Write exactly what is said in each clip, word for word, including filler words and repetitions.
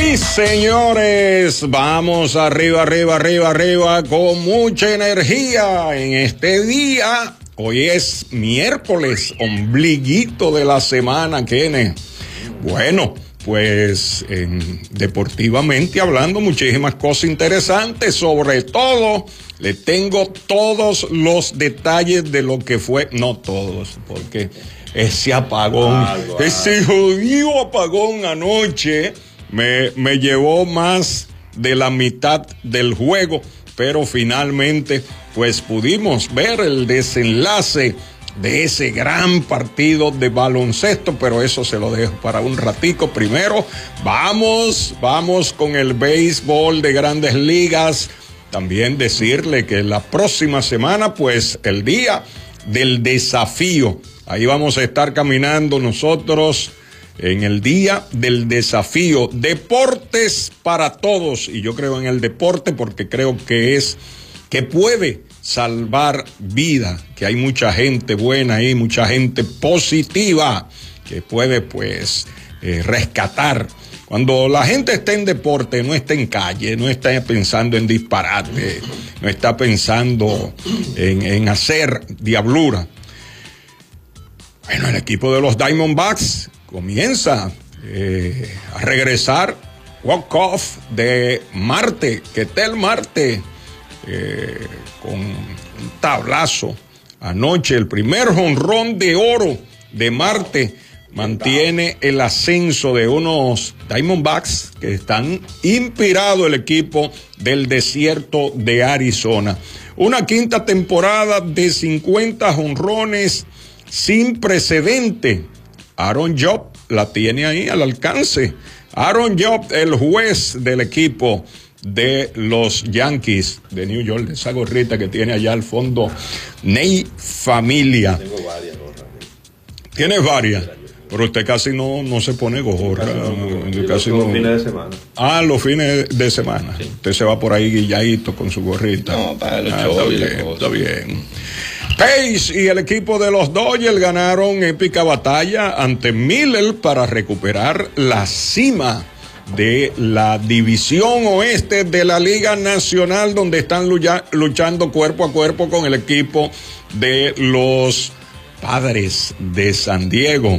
Sí, señores, vamos arriba, arriba, arriba, arriba, con mucha energía en este día. Hoy es miércoles, ombliguito de la semana, Kenneth. Bueno, pues en, deportivamente hablando, muchísimas cosas interesantes. Sobre todo, le tengo todos los detalles de lo que fue, no todos, porque ese apagón, ah, wow. ese jodido apagón anoche me, me llevó más de la mitad del juego, pero finalmente pues pudimos ver el desenlace de ese gran partido de baloncesto, pero eso se lo dejo para un ratico. Primero, vamos, vamos con el béisbol de Grandes Ligas. También decirle que la próxima semana, pues, el día del desafío. Ahí vamos a estar caminando nosotros en el día del desafío. Deportes para todos. Y yo creo en el deporte porque creo que es, que puede salvar vida, que hay mucha gente buena ahí, mucha gente positiva que puede pues eh, rescatar. Cuando la gente está en deporte, no está en calle, no está pensando en disparate, no está pensando en, en hacer diablura. Bueno, el equipo de los Diamondbacks comienza eh, a regresar walk-off de Marte, Ketel Marte. Eh, con un tablazo anoche, el primer jonrón de oro de Marte mantiene el ascenso de unos Diamondbacks que están inspirado el equipo del desierto de Arizona. Una quinta temporada de cincuenta jonrones sin precedente. Aaron Judge la tiene ahí al alcance. Aaron Judge, el juez del equipo de los Yankees de New York, esa gorrita que tiene allá al fondo, Ney Familia. Tengo varias gorras. ¿Tienes varias? Pero usted casi no, no se pone gorra. Casi no, no, casi los, no. Los fines de semana. Ah, los fines de semana. Sí. Usted se va por ahí guilladito con su gorrita. No, para los ah, shows. Está bien, está bien. Pace y el equipo de los Dodgers ganaron épica batalla ante Miller para recuperar la cima de la división oeste de la Liga Nacional, donde están lucha, luchando cuerpo a cuerpo con el equipo de los Padres de San Diego.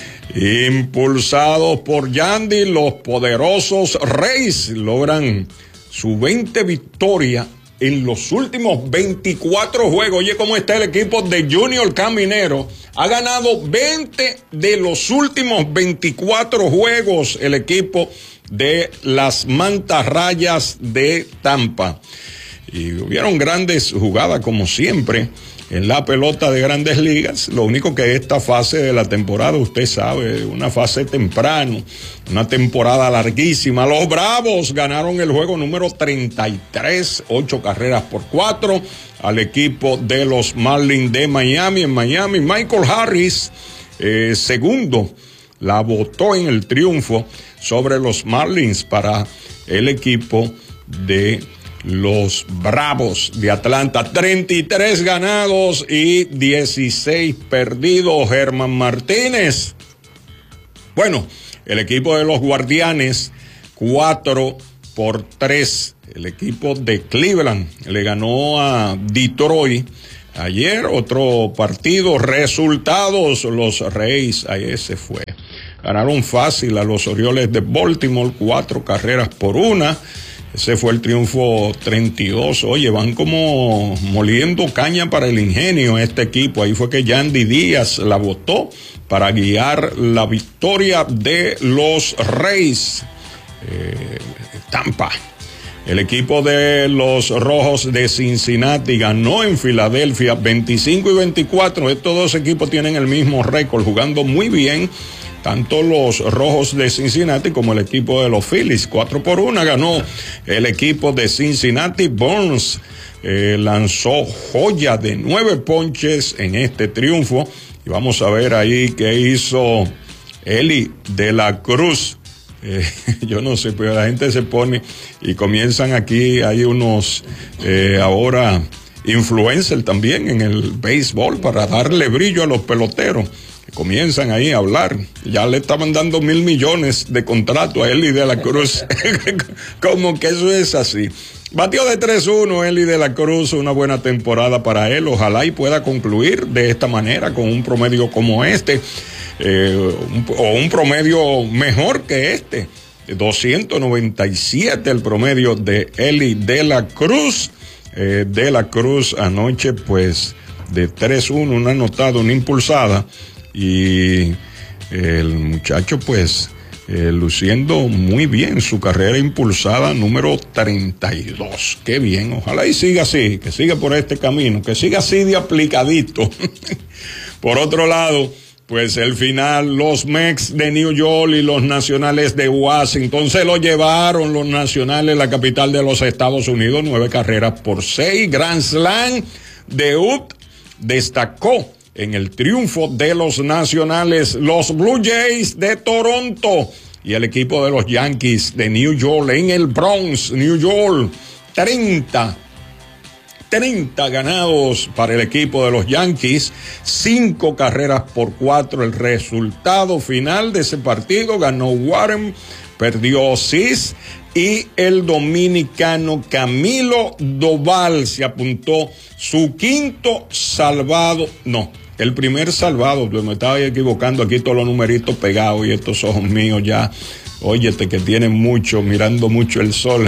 Impulsados por Yandy, los poderosos Rays logran su veinte victoria en los últimos veinticuatro juegos. Oye, ¿cómo está el equipo de Junior Caminero? Ha ganado veinte de los últimos veinticuatro juegos el equipo de las Mantarrayas de Tampa. Y hubieron grandes jugadas como siempre en la pelota de Grandes Ligas. Lo único que esta fase de la temporada, usted sabe, una fase temprano, una temporada larguísima. Los Bravos ganaron el juego número treinta y tres, ocho carreras por cuatro al equipo de los Marlins de Miami. En Miami, Michael Harris, eh, segundo, la botó en el triunfo sobre los Marlins para el equipo de los Bravos de Atlanta. treinta y tres ganados y dieciséis perdidos. Germán Martínez. Bueno, el equipo de los Guardianes, cuatro por tres. El equipo de Cleveland le ganó a Detroit ayer. Otro partido, resultados, los Reyes, ahí se fue. Ganaron fácil a los Orioles de Baltimore, cuatro carreras por una. Ese fue el triunfo treinta y dos. Oye, van como moliendo caña para el ingenio este equipo. Ahí fue que Yandy Díaz la votó para guiar la victoria de los Reyes. Eh, Tampa. El equipo de los Rojos de Cincinnati ganó en Filadelfia veinticinco y veinticuatro. Estos dos equipos tienen el mismo récord, jugando muy bien. Tanto los Rojos de Cincinnati como el equipo de los Phillies. Cuatro por una ganó el equipo de Cincinnati. Burns eh, lanzó joya de nueve ponches en este triunfo. Y vamos a ver ahí qué hizo Eli de la Cruz. Eh, yo no sé, pero la gente se pone y comienzan aquí, hay unos eh, ahora influencers también en el béisbol para darle brillo a los peloteros. comienzan ahí a hablar. Ya le estaban dando mil millones de contrato a Eli de la Cruz. Como que eso es así. Batió de tres uno Eli de la Cruz, una buena temporada para él. Ojalá y pueda concluir de esta manera con un promedio como este, eh, un, o un promedio mejor que este. doscientos noventa y siete el promedio de Eli de la Cruz. Eh, de la Cruz anoche, pues, de tres uno, una anotada, una impulsada. Y el muchacho, pues, eh, luciendo muy bien su carrera impulsada número treinta y dos. Qué bien, ojalá y siga así, que siga por este camino, que siga así de aplicadito. Por otro lado, pues el final, los Mets de New York y los Nacionales de Washington se lo llevaron los Nacionales, la capital de los Estados Unidos, nueve carreras por seis. Grand Slam de U T destacó en el triunfo de los Nacionales, los Blue Jays de Toronto y el equipo de los Yankees de New York en el Bronx, New York. treinta ganados para el equipo de los Yankees, cinco carreras por cuatro. El resultado final de ese partido: ganó Warren, perdió Cis, y el dominicano Camilo Doval se apuntó su quinto salvado, no, el primer salvado, me estaba equivocando, aquí todos los numeritos pegados y estos ojos míos ya, óyete que tienen mucho, mirando mucho el sol.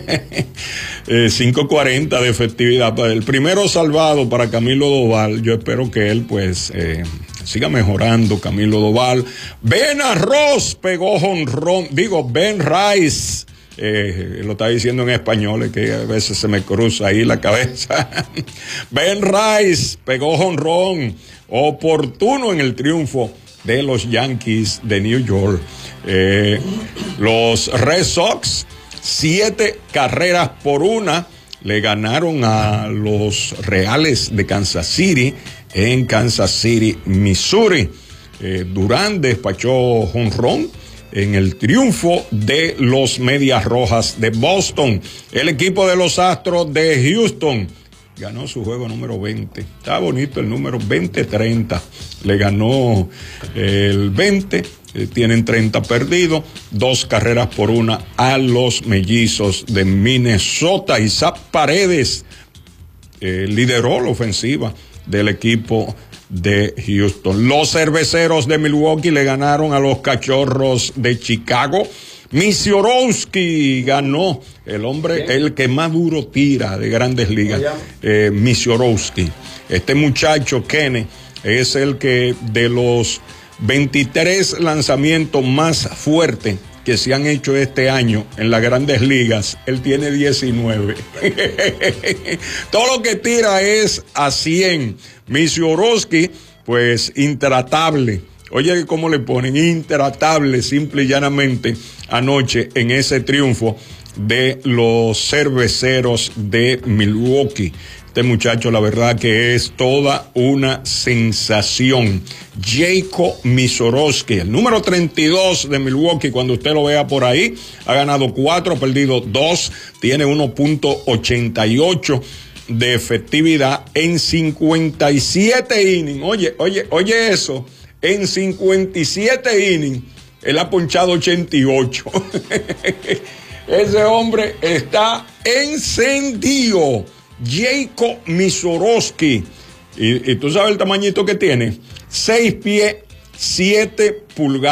eh, cinco cuarenta de efectividad, el primero salvado para Camilo Doval. Yo espero que él pues eh, siga mejorando, Camilo Doval. Ben Arroz pegó jonrón, digo Ben Rice. Eh, lo está diciendo en español, es que a veces se me cruza ahí la cabeza. Ben Rice pegó jonrón oportuno en el triunfo de los Yankees de New York. Eh, los Red Sox, siete carreras por una, le ganaron a los Reales de Kansas City en Kansas City, Missouri. Eh, Durán despachó jonrón en el triunfo de los Medias Rojas de Boston. El equipo de los Astros de Houston ganó su juego número veinte. Está bonito el número veinte treinta. Le ganó el veinte. Eh, tienen treinta perdidos. Dos carreras por una a los Mellizos de Minnesota. Isaac Paredes eh, lideró la ofensiva del equipo de Houston. Los Cerveceros de Milwaukee le ganaron a los Cachorros de Chicago. Misiorowski ganó, el hombre, ¿qué? El que más duro tira de Grandes Ligas, eh, Misiorowski. Este muchacho, Kene, es el que de los veintitrés lanzamientos más fuertes que se han hecho este año en las Grandes Ligas, él tiene diecinueve. Todo lo que tira es a cien. Misiorowski, pues intratable. Oye, ¿cómo le ponen? Intratable, simple y llanamente, anoche en ese triunfo de los Cerveceros de Milwaukee. Este muchacho, la verdad que es toda una sensación. Jacob Misiorowski, el número treinta y dos de Milwaukee, cuando usted lo vea por ahí, ha ganado cuatro, ha perdido dos, tiene uno punto ochenta y ocho de efectividad en cincuenta y siete innings. Oye, oye, oye eso, en cincuenta y siete innings, él ha ponchado ochenta y ocho. Ese hombre está encendido. Jacob Misiorowski, y, y tú sabes el tamañito que tiene, seis pies, siete pulgadas.